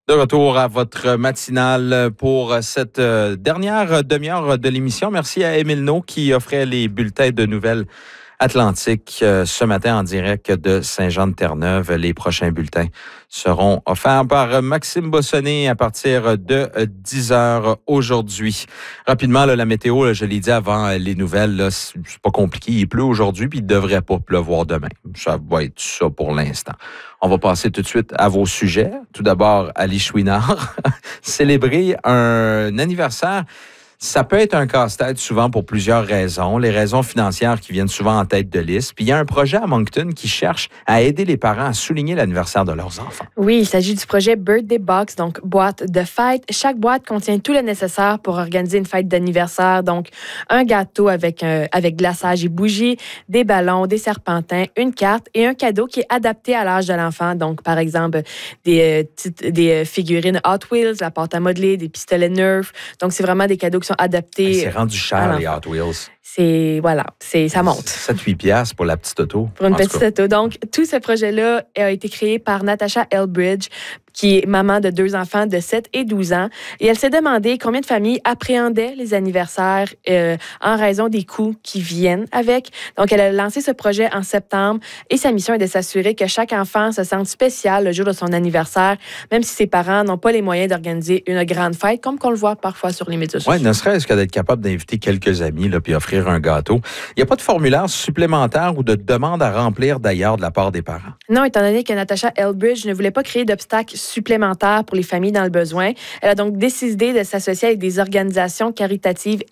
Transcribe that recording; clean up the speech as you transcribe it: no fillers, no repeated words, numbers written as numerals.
De retour à votre matinale pour cette dernière demi-heure de l'émission. Merci à Émile No qui offrait les bulletins de nouvelles Atlantique ce matin en direct de Saint-Jean-de-Terre-Neuve. Les prochains bulletins seront offerts par Maxime Bossonné à partir de 10 heures aujourd'hui. Rapidement, là, la météo, là, je l'ai dit avant les nouvelles, là, c'est pas compliqué. Il pleut aujourd'hui puis il devrait pas pleuvoir demain. Ça va être ça pour l'instant. On va passer tout de suite à vos sujets. Tout d'abord, Ali Chouinard, célébrer un anniversaire. Ça peut être un casse-tête souvent pour plusieurs raisons. Les raisons financières qui viennent souvent en tête de liste. Puis il y a un projet à Moncton qui cherche à aider les parents à souligner l'anniversaire de leurs enfants. Oui, il s'agit du projet Birthday Box, donc boîte de fête. Chaque boîte contient tout le nécessaire pour organiser une fête d'anniversaire. Donc, un gâteau avec glaçage et bougies, des ballons, des serpentins, une carte et un cadeau qui est adapté à l'âge de l'enfant. Donc, par exemple, des figurines Hot Wheels, la pâte à modeler, des pistolets Nerf. Donc, c'est vraiment des cadeaux qui sont adaptés. C'est rendu cher, les Hot Wheels. Ça monte. 7-8 piastres pour la petite auto. Pour une petite auto. Donc, tout ce projet-là a été créé par Natasha Elbridge, qui est maman de 2 enfants de 7 et 12 ans. Et elle s'est demandé combien de familles appréhendaient les anniversaires en raison des coûts qui viennent avec. Donc, elle a lancé ce projet en septembre et sa mission est de s'assurer que chaque enfant se sente spécial le jour de son anniversaire, même si ses parents n'ont pas les moyens d'organiser une grande fête, comme qu'on le voit parfois sur les médias sociaux. Oui, ne serait-ce que d'être capable d'inviter quelques amis là, puis offrir un gâteau. Il n'y a pas de formulaire supplémentaire ou de demande à remplir d'ailleurs de la part des parents. Non, étant donné que Natasha Elbridge ne voulait pas créer d'obstacles supplémentaires pour les familles dans le besoin, elle a donc décidé de s'associer avec des organisations caritatives